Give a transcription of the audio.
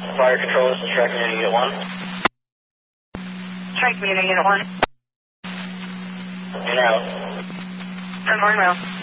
Fire control, this is Strike Community Unit 1. Strike Community Unit 1. In route. I'm going route.